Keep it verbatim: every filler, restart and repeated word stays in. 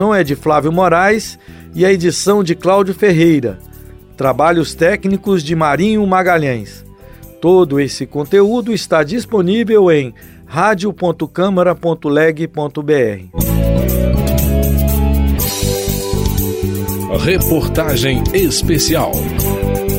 é de Flávio Moraes e a edição de Cláudio Ferreira. Trabalhos técnicos de Marinho Magalhães. Todo esse conteúdo está disponível em radio ponto câmara ponto leg ponto br. Reportagem especial.